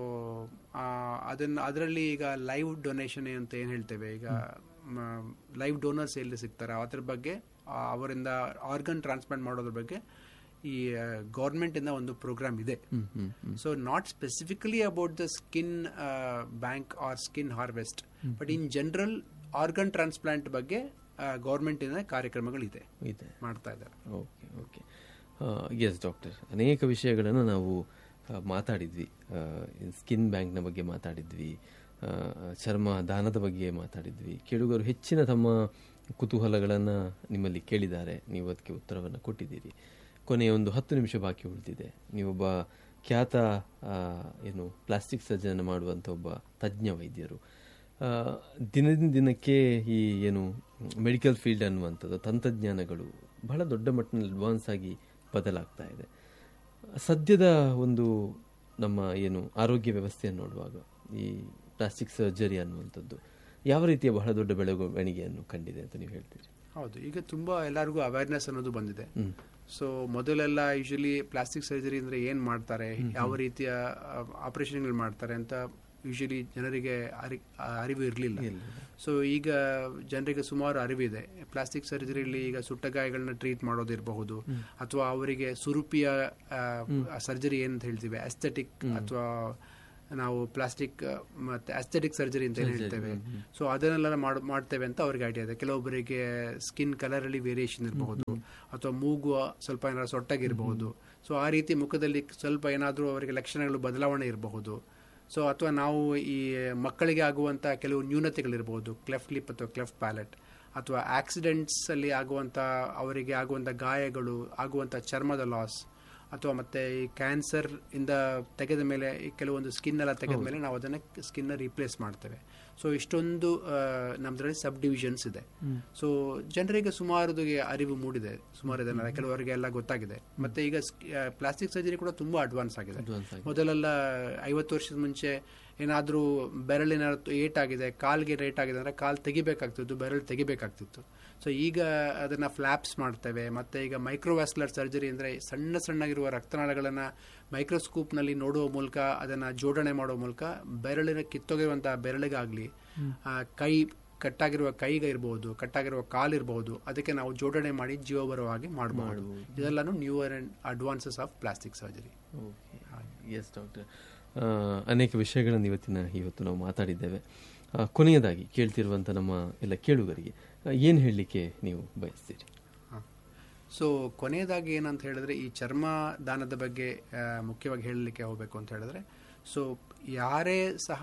ಅದನ್ನ ಅದರಲ್ಲಿ ಈಗ ಲೈವ್ ಡೊನೇಷನ್ ಅಂತ ಏನ್ ಹೇಳ್ತೇವೆ, ಈಗ ಲೈವ್ ಡೋನರ್ಸ್ ಎಲ್ಲಿ ಸಿಗ್ತಾರೆ ಅದ್ರ ಬಗ್ಗೆ, ಅವರಿಂದ ಆರ್ಗನ್ ಟ್ರಾನ್ಸ್ಪ್ಲಾಂಟ್ ಮಾಡೋದ್ರ ಬಗ್ಗೆ ಈ ಗೌರ್ಮೆಂಟ್ ಇಂದ ಒಂದು ಪ್ರೋಗ್ರಾಮ್ ಇದೆ. So not specifically about the skin bank R skin harvest, but in general organ transplant ಬಗ್ಗೆ ಗೌರ್ಮೆಂಟ್ ಇಂದ ಕಾರ್ಯಕ್ರಮಗಳಿದೆ, ಮಾಡ್ತಾ ಇದ್ದಾರೆ. ಓಕೆ ಓಕೆ ಎಸ್ ಡಾಕ್ಟರ್, ಅನೇಕ ವಿಷಯಗಳನ್ನು ನಾವು ಮಾತಾಡಿದ್ವಿ. ಸ್ಕಿನ್ ಬ್ಯಾಂಕ್ನ ಬಗ್ಗೆ ಮಾತಾಡಿದ್ವಿ, ಚರ್ಮ ದಾನದ ಬಗ್ಗೆ ಮಾತಾಡಿದ್ವಿ. ಕೇಳುಗರು ಹೆಚ್ಚಿನ ತಮ್ಮ ಕುತೂಹಲಗಳನ್ನು ನಿಮ್ಮಲ್ಲಿ ಕೇಳಿದ್ದಾರೆ, ನೀವು ಅದಕ್ಕೆ ಉತ್ತರವನ್ನು ಕೊಟ್ಟಿದ್ದೀರಿ. ಕೊನೆಯ ಒಂದು ಹತ್ತು ನಿಮಿಷ ಬಾಕಿ ಉಳಿದಿದೆ. ನೀವೊಬ್ಬ ಖ್ಯಾತ ಏನು ಪ್ಲಾಸ್ಟಿಕ್ ಸರ್ಜನ್ ಮಾಡುವಂಥ ಒಬ್ಬ ತಜ್ಞ ವೈದ್ಯರು. ದಿನದಿಂದ ದಿನಕ್ಕೆ ಈ ಏನು ಮೆಡಿಕಲ್ ಫೀಲ್ಡ್ ಅನ್ನುವಂಥದ್ದು, ತಂತ್ರಜ್ಞಾನಗಳು ಬಹಳ ದೊಡ್ಡ ಮಟ್ಟದಲ್ಲಿ ಅಡ್ವಾನ್ಸ್ ಆಗಿ ಬದಲಾಗ್ತಾ ಇದೆ. ಸದ್ಯದ ಒಂದು ನಮ್ಮ ಏನು ಆರೋಗ್ಯ ವ್ಯವಸ್ಥೆಯನ್ನು ನೋಡುವಾಗ ಈ ಪ್ಲಾಸ್ಟಿಕ್ ಸರ್ಜರಿ ಅನ್ನುವಂಥದ್ದು ಯಾವ ರೀತಿಯ ಬಹಳ ದೊಡ್ಡ ಬೆಳವಣಿಗೆಯನ್ನು ಕಂಡಿದೆ ಅಂತ ನೀವು ಹೇಳ್ತೀರಿ? ಹೌದು, ಈಗ ತುಂಬಾ ಎಲ್ಲರಿಗೂ ಅವೇರ್ನೆಸ್ ಅನ್ನೋದು ಬಂದಿದೆ. ಸೊ ಮೊದಲೆಲ್ಲ ಯೂಶಲಿ ಪ್ಲಾಸ್ಟಿಕ್ ಸರ್ಜರಿ ಅಂದ್ರೆ ಏನ್ ಮಾಡ್ತಾರೆ, ಯಾವ ರೀತಿಯ ಆಪರೇಷನ್ಗಳು ಮಾಡ್ತಾರೆ ಅಂತ ಯೂಶಲಿ ಜನರಿಗೆ ಅರಿವು ಇರಲಿಲ್ಲ. ಸೊ ಈಗ ಜನರಿಗೆ ಸುಮಾರು ಅರಿವಿದೆ. ಪ್ಲಾಸ್ಟಿಕ್ ಸರ್ಜರಿಯಲ್ಲಿ ಈಗ ಸುಟ್ಟ ಗಾಯಗಳನ್ನ ಟ್ರೀಟ್ ಮಾಡೋದಿರಬಹುದು, ಅಥವಾ ಅವರಿಗೆ ಸುರುಪಿಯ ಸರ್ಜರಿ ಏನಂತ ಹೇಳ್ತೀವಿ, ಅಸ್ಥೆಟಿಕ್ ಅಥವಾ ನಾವು ಪ್ಲಾಸ್ಟಿಕ್ ಮತ್ತೆ ಅಸ್ಥೆಟಿಕ್ ಸರ್ಜರಿ ಅಂತ ಹೇಳ್ತೇವೆ. ಸೊ ಅದನ್ನೆಲ್ಲ ಮಾಡ್ತೇವೆ ಅಂತ ಅವ್ರಿಗೆ ಐಡಿಯಾ ಇದೆ. ಕೆಲವೊಬ್ಬರಿಗೆ ಸ್ಕಿನ್ ಕಲರ್ ಅಲ್ಲಿ ವೇರಿಯೇಷನ್ ಇರಬಹುದು, ಅಥವಾ ಮೂಗು ಸ್ವಲ್ಪ ಏನಾದ್ರು ಸೊಟ್ಟಾಗಿರಬಹುದು. ಸೊ ಆ ರೀತಿ ಮುಖದಲ್ಲಿ ಸ್ವಲ್ಪ ಏನಾದರೂ ಅವರಿಗೆ ಲಕ್ಷಣಗಳು ಬದಲಾವಣೆ ಇರಬಹುದು. ಸೊ ಅಥವಾ ನಾವು ಈ ಮಕ್ಕಳಿಗೆ ಆಗುವಂಥ ಕೆಲವು ನ್ಯೂನತೆಗಳಿರ್ಬೋದು, ಕ್ಲೆಫ್ಟ್ ಲಿಪ್ ಅಥವಾ ಕ್ಲೆಫ್ಟ್ ಪ್ಯಾಲೆಟ್, ಅಥವಾ ಆಕ್ಸಿಡೆಂಟ್ಸ್ ಅಲ್ಲಿ ಆಗುವಂಥ ಅವರಿಗೆ ಆಗುವಂಥ ಗಾಯಗಳು, ಆಗುವಂಥ ಚರ್ಮದ ಲಾಸ್, ಅಥವಾ ಮತ್ತೆ ಈ ಕ್ಯಾನ್ಸರ್ ಇಂದ ತೆಗೆದ ಮೇಲೆ ಕೆಲವೊಂದು ಸ್ಕಿನ್ ಎಲ್ಲ ತೆಗೆದ ಮೇಲೆ ನಾವು ಅದನ್ನ ಸ್ಕಿನ್ ರೀಪ್ಲೇಸ್ ಮಾಡ್ತೇವೆ. ಸೊ ಇಷ್ಟೊಂದು ನಮ್ದ್ರಲ್ಲಿ ಸಬ್ ಡಿವಿಷನ್ಸ್ ಇದೆ. ಸೊ ಜನರಿಗೆ ಸುಮಾರು ಅರಿವು ಮೂಡಿದೆ, ಸುಮಾರು ಇದನ್ನೆಲ್ಲ ಕೆಲವರಿಗೆ ಎಲ್ಲ ಗೊತ್ತಾಗಿದೆ. ಮತ್ತೆ ಈಗ ಪ್ಲಾಸ್ಟಿಕ್ ಸರ್ಜರಿ ಕೂಡ ತುಂಬಾ ಅಡ್ವಾನ್ಸ್ ಆಗಿದೆ. ಮೊದಲೆಲ್ಲ ಐವತ್ತು ವರ್ಷದ ಮುಂಚೆ ಏನಾದ್ರೂ ಬೆರಳಿನ ಏಟ್ ಆಗಿದೆ, ಕಾಲ್ಗೆ ರೇಟ್ ಆಗಿದೆ ಅಂದ್ರೆ ಕಾಲ್ ತೆಗಿಬೇಕಾಗ್ತಿತ್ತು, ಬೆರಳು ತೆಗಿಬೇಕಾಗ್ತಿತ್ತು. ಸೊ ಈಗ ಅದನ್ನ ಫ್ಲಾಪ್ಸ್ ಮಾಡ್ತೇವೆ. ಮತ್ತೆ ಈಗ ಮೈಕ್ರೋವ್ಯಾಸ್ಕ್ಯುಲರ್ ಸರ್ಜರಿ ಅಂದ್ರೆ ಸಣ್ಣ ಸಣ್ಣಗಿರುವ ರಕ್ತನಾಳಗಳನ್ನ ಮೈಕ್ರೋಸ್ಕೋಪ್ ನಲ್ಲಿ ನೋಡುವ ಮೂಲಕ ಅದನ್ನ ಜೋಡಣೆ ಮಾಡುವ ಮೂಲಕ ಬೆರಳಿನ ಕಿತ್ತೊಗೆಯುವಂತಹ ಬೆರಳಿಗಾಗ್ಲಿ, ಕೈ ಕಟ್ಟಾಗಿರುವ ಕೈಗೆ ಇರಬಹುದು, ಕಟ್ಟಾಗಿರುವ ಕಾಲಿರಬಹುದು, ಅದಕ್ಕೆ ನಾವು ಜೋಡಣೆ ಮಾಡಿ ಜೀವ ಬರುವ ಹಾಗೆ ಮಾಡಬಹುದು. ಇದೆಲ್ಲಾನು newer and advances of plastic surgery. S doctor, ಅನೇಕ ವಿಷಯಗಳನ್ನು ಇವತ್ತಿನ ಇವತ್ತು ನಾವು ಮಾತಾಡಿದ್ದೇವೆ. ಕೊನೆಯದಾಗಿ ಕೇಳ್ತಿರುವಂಥ ನಮ್ಮ ಎಲ್ಲ ಕೇಳುಗರಿಗೆ ಏನು ಹೇಳಲಿಕ್ಕೆ ನೀವು ಬಯಸ್ತೀರಿ? ಸೊ ಕೊನೆಯದಾಗಿ ಏನಂತ ಹೇಳಿದ್ರೆ, ಈ ಚರ್ಮ ದಾನದ ಬಗ್ಗೆ ಮುಖ್ಯವಾಗಿ ಹೇಳಲಿಕ್ಕೆ ಹೋಗಬೇಕು ಅಂತ ಹೇಳಿದ್ರೆ, ಸೊ ಯಾರೇ ಸಹ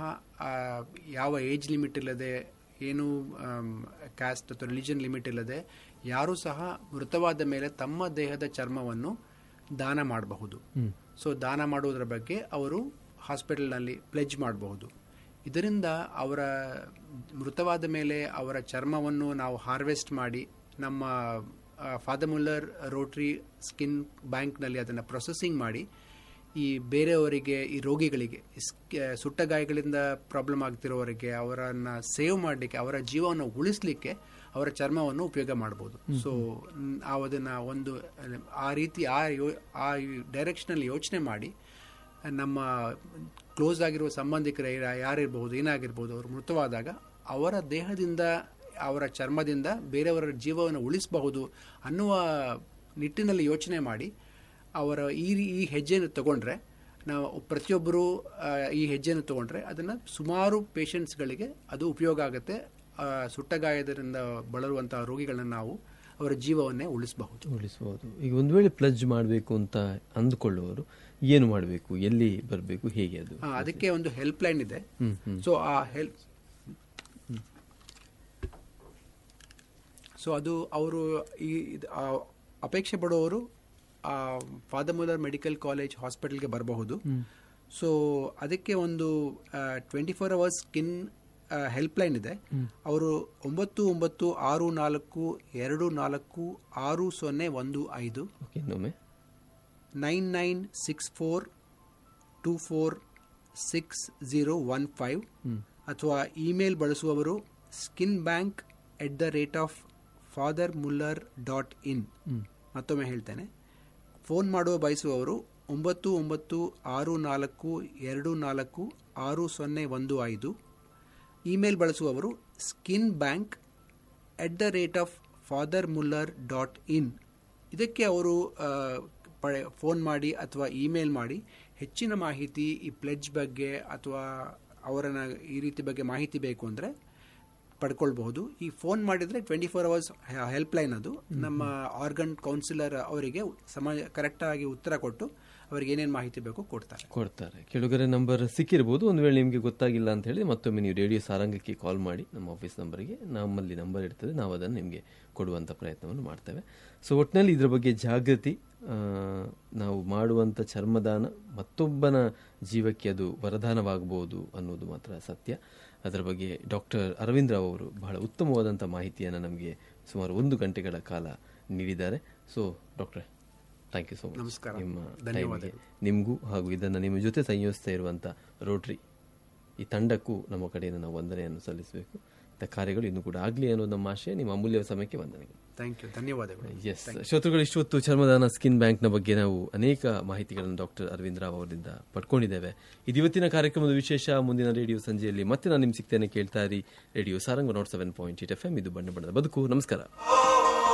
ಯಾವ ಏಜ್ ಲಿಮಿಟ್ ಇಲ್ಲದೆ, ಏನು ಕ್ಯಾಸ್ಟ್ ಅಥವಾ ರಿಲಿಜನ್ ಲಿಮಿಟ್ ಇಲ್ಲದೆ ಯಾರೂ ಸಹ ಮೃತವಾದ ಮೇಲೆ ತಮ್ಮ ದೇಹದ ಚರ್ಮವನ್ನು ದಾನ ಮಾಡಬಹುದು. ಸೊ ದಾನ ಮಾಡುವುದರ ಬಗ್ಗೆ ಅವರು ಹಾಸ್ಪಿಟಲ್ನಲ್ಲಿ ಪ್ಲೆಜ್ ಮಾಡಬಹುದು. ಇದರಿಂದ ಅವರ ಮೃತವಾದ ಮೇಲೆ ಅವರ ಚರ್ಮವನ್ನು ನಾವು ಹಾರ್ವೆಸ್ಟ್ ಮಾಡಿ ನಮ್ಮ ಫಾದರ್ ಮುಲ್ಲರ್ ರೋಟರಿ ಸ್ಕಿನ್ ಬ್ಯಾಂಕ್ನಲ್ಲಿ ಅದನ್ನು ಪ್ರೊಸೆಸಿಂಗ್ ಮಾಡಿ ಈ ಬೇರೆಯವರಿಗೆ, ಈ ರೋಗಿಗಳಿಗೆ, ಸುಟ್ಟ ಗಾಯಗಳಿಂದ ಪ್ರಾಬ್ಲಮ್ ಆಗ್ತಿರೋವರಿಗೆ ಅವರನ್ನು ಸೇವ್ ಮಾಡಲಿಕ್ಕೆ, ಅವರ ಜೀವವನ್ನು ಉಳಿಸಲಿಕ್ಕೆ ಅವರ ಚರ್ಮವನ್ನು ಉಪಯೋಗ ಮಾಡ್ಬೋದು. ಸೊ ಅದನ್ನು ಒಂದು ಆ ರೀತಿ ಆ ಆ ಡೈರೆಕ್ಷನಲ್ಲಿ ಯೋಚನೆ ಮಾಡಿ ನಮ್ಮ ಕ್ಲೋಸ್ ಆಗಿರುವ ಸಂಬಂಧಿಕರ ಯಾರಿರ್ಬೋದು, ಏನಾಗಿರ್ಬೋದು, ಅವರು ಮೃತವಾದಾಗ ಅವರ ದೇಹದಿಂದ, ಅವರ ಚರ್ಮದಿಂದ ಬೇರೆಯವರ ಜೀವವನ್ನು ಉಳಿಸಬಹುದು ಅನ್ನುವ ನಿಟ್ಟಿನಲ್ಲಿ ಯೋಚನೆ ಮಾಡಿ ಅವರ ಈ ಈ ಹೆಜ್ಜೆಯನ್ನು ತಗೊಂಡ್ರೆ, ನಾವು ಪ್ರತಿಯೊಬ್ಬರು ಈ ಹೆಜ್ಜೆಯನ್ನು ತಗೊಂಡ್ರೆ ಅದನ್ನು ಸುಮಾರು ಪೇಷಂಟ್ಸ್ಗಳಿಗೆ ಅದು ಉಪಯೋಗ ಆಗುತ್ತೆ. ಸುಟ್ಟ ಗಾಯದಿಂದ ಬಳಲುವಂತಹ ರೋಗಿಗಳನ್ನ ನಾವು ಅವರ ಜೀವವನ್ನೇ ಉಳಿಸಬಹುದು ಉಳಿಸಬಹುದು. ಈಗ ಒಂದು ವೇಳೆ ಪ್ಲಜ್ ಮಾಡಬೇಕು ಅಂತ ಅಂದುಕೊಳ್ಳುವವರು ಏನು ಮಾಡಬೇಕು, ಎಲ್ಲಿ ಬರಬೇಕು, ಹೇಗೆ ಅದು? ಅದಕ್ಕೆ ಒಂದು ಹೆಲ್ಪ್ ಲೈನ್ ಇದೆ. ಸೊ ಆ ಹೆಲ್ಪ್ ಸೊ ಅದು ಅವರು ಈ ಅಪೇಕ್ಷೆ ಪಡುವವರು ಫಾದರ್ ಮುಲ್ಲರ್ ಮೆಡಿಕಲ್ ಕಾಲೇಜ್ ಹಾಸ್ಪಿಟಲ್ಗೆ ಬರಬಹುದು. ಸೊ ಅದಕ್ಕೆ ಒಂದು twenty four hours skin help line ಇದೆ. ಅವರು ಒಂಬತ್ತು ಒಂಬತ್ತು ಆರು ನಾಲ್ಕು ಎರಡು ನಾಲ್ಕು ಆರು ಸೊನ್ನೆ ಒಂದು ಐದು nine nine six four two four six zero one five ಅಥವಾ email ಬಳಸುವವರು skin bank at the rate of father Muller dot in. ಮತ್ತೊಮ್ಮೆ ಹೇಳ್ತೇನೆ, ಫೋನ್ ಮಾಡುವ ಬಯಸುವವರು ಒಂಬತ್ತು ಒಂಬತ್ತು ಆರು ನಾಲ್ಕು ಎರಡು ನಾಲ್ಕು ಆರು ಸೊನ್ನೆ ಒಂದು ಐದು. Email ಬಳಸುವವರು skin bank at the rate of father Muller dot in. ಇದಕ್ಕೆ ಅವರು ಪಡೆ ಫೋನ್ ಮಾಡಿ ಅಥವಾ ಇಮೇಲ್ ಮಾಡಿ ಹೆಚ್ಚಿನ ಮಾಹಿತಿ ಈ ಪ್ಲೆಡ್ಜ್ ಬಗ್ಗೆ ಅಥವಾ ಅವರನ್ನ ಈ ರೀತಿ ಬಗ್ಗೆ ಮಾಹಿತಿ ಬೇಕು ಅಂದರೆ ಪಡ್ಕೊಳ್ಬಹುದು. ಈ ಫೋನ್ ಮಾಡಿದರೆ twenty four hours help line ಅದು. ನಮ್ಮ ಆರ್ಗನ್ ಕೌನ್ಸಿಲರ್ ಅವರಿಗೆ ಸಮಾಜ ಕರೆಕ್ಟಾಗಿ ಉತ್ತರ ಕೊಟ್ಟು ಅವರಿಗೆ ಏನೇನು ಮಾಹಿತಿ ಬೇಕು ಕೊಡ್ತಾರೆ ಕೊಡ್ತಾರೆ ಕೆಳಗಡೆ ನಂಬರ್ ಸಿಕ್ಕಿರ್ಬೋದು. ಒಂದು ವೇಳೆ ನಿಮಗೆ ಗೊತ್ತಾಗಿಲ್ಲ ಅಂತ ಹೇಳಿ ಮತ್ತೊಮ್ಮೆ ನೀವು ರೇಡಿಯೋ ಸಾರಂಗಕ್ಕೆ ಕಾಲ್ ಮಾಡಿ, ನಮ್ಮ ಆಫೀಸ್ ನಂಬರ್ಗೆ ನಮ್ಮಲ್ಲಿ ನಂಬರ್ ಇರ್ತದೆ, ನಾವು ಅದನ್ನು ನಿಮಗೆ ಕೊಡುವಂಥ ಪ್ರಯತ್ನವನ್ನು ಮಾಡ್ತೇವೆ. ಸೊ ಒಟ್ಟಿನಲ್ಲಿ ಇದರ ಬಗ್ಗೆ ಜಾಗೃತಿ, ನಾವು ಮಾಡುವಂಥ ಚರ್ಮದಾನ ಮತ್ತೊಬ್ಬನ ಜೀವಕ್ಕೆ ಅದು ವರದಾನವಾಗಬಹುದು ಅನ್ನೋದು ಮಾತ್ರ ಸತ್ಯ. ಅದರ ಬಗ್ಗೆ ಡಾಕ್ಟರ್ ಅರವಿಂದ್ ರಾವ್ ಅವರು ಬಹಳ ಉತ್ತಮವಾದಂಥ ಮಾಹಿತಿಯನ್ನು ನಮಗೆ ಸುಮಾರು ಒಂದು ಗಂಟೆಗಳ ಕಾಲ ನೀಡಿದ್ದಾರೆ. ಸೊ ಡಾಕ್ಟ್ರೆ, ಥ್ಯಾಂಕ್ ಯು ಸೋ ಮಚ್. ನಮಸ್ಕಾರ. ನಿಮ್ಮ ಟೈಮಿಗೆ ನಿಮಗೂ ಹಾಗೂ ಇದನ್ನು ನಿಮ್ಮ ಜೊತೆ ಸಂಯೋಜಿಸ್ತಾ ಇರುವಂಥ ರೋಟ್ರಿ ಈ ತಂಡಕ್ಕೂ ನಮ್ಮ ಕಡೆಯಿಂದ ನಾವು ವಂದನೆಯನ್ನು ಸಲ್ಲಿಸಬೇಕು. ಇಂಥ ಕಾರ್ಯಗಳು ಇನ್ನೂ ಕೂಡ ಆಗಲಿ ಅನ್ನೋದು ನಮ್ಮ ಆಶಯ. ನಿಮ್ಮ ಅಮೂಲ್ಯ ಸಮಯಕ್ಕೆ ವಂದನೆಗಳು. ಥ್ಯಾಂಕ್ ಯು, ಧನ್ಯವಾದಗಳು. ಎಸ್ ಶ್ರೋತೃಗಳು, ಇಷ್ಟೊತ್ತು ಚರ್ಮದಾನ ಸ್ಕಿನ್ ಬ್ಯಾಂಕ್ನ ಬಗ್ಗೆ ನಾವು ಅನೇಕ ಮಾಹಿತಿಗಳನ್ನು ಡಾಕ್ಟರ್ ಅರವಿಂದ್ ರಾವ್ ಅವರಿಂದ ಪಡ್ಕೊಂಡಿದ್ದೇವೆ. ಇದು ಇವತ್ತಿನ ಕಾರ್ಯಕ್ರಮದ ವಿಶೇಷ. ಮುಂದಿನ ರೇಡಿಯೋ ಸಂಜೆಯಲ್ಲಿ ಮತ್ತೆ ನಾನು ನಿಮ್ಗೆ ಸಿಗ್ತೇನೆ. ಕೇಳ್ತಾ ಇರಿ radio Sarang not seven point eight F M. ಇದು ಬಣ್ಣ ಬಣ್ಣದ ಬದುಕು. ನಮಸ್ಕಾರ.